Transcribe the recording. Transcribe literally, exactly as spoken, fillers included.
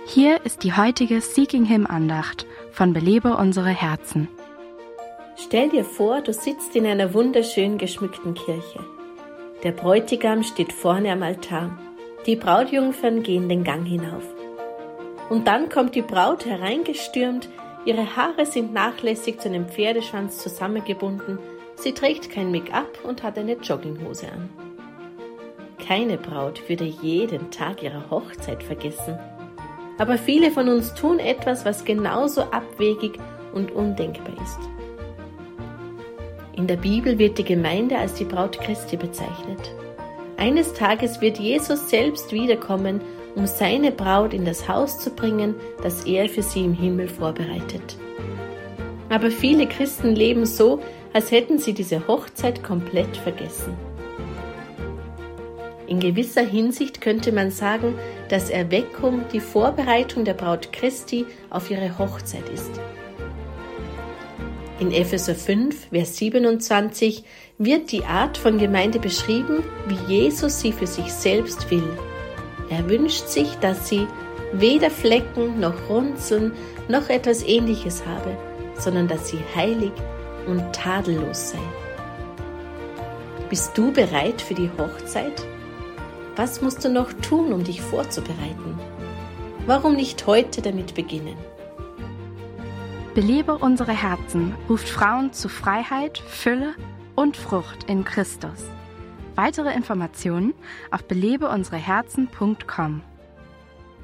Hier ist die heutige Seeking Him Andacht von Belebe unsere Herzen. Stell dir vor, du sitzt in einer wunderschön geschmückten Kirche. Der Bräutigam steht vorne am Altar. Die Brautjungfern gehen den Gang hinauf. Und dann kommt die Braut hereingestürmt, ihre Haare sind nachlässig zu einem Pferdeschwanz zusammengebunden, sie trägt kein Make-up und hat eine Jogginghose an. Keine Braut würde jeden Tag ihrer Hochzeit vergessen. Aber viele von uns tun etwas, was genauso abwegig und undenkbar ist. In der Bibel wird die Gemeinde als die Braut Christi bezeichnet. Eines Tages wird Jesus selbst wiederkommen, um seine Braut in das Haus zu bringen, das er für sie im Himmel vorbereitet. Aber viele Christen leben so, als hätten sie diese Hochzeit komplett vergessen. In gewisser Hinsicht könnte man sagen, dass Erweckung die Vorbereitung der Braut Christi auf ihre Hochzeit ist. In Epheser fünf, Vers siebenundzwanzig wird die Art von Gemeinde beschrieben, wie Jesus sie für sich selbst will. Er wünscht sich, dass sie weder Flecken noch Runzeln noch etwas Ähnliches habe, sondern dass sie heilig und tadellos sei. Bist du bereit für die Hochzeit? Was musst du noch tun, um dich vorzubereiten? Warum nicht heute damit beginnen? Belebe unsere Herzen ruft Frauen zu Freiheit, Fülle und Frucht in Christus. Weitere Informationen auf belebe unsere herzen punkt com.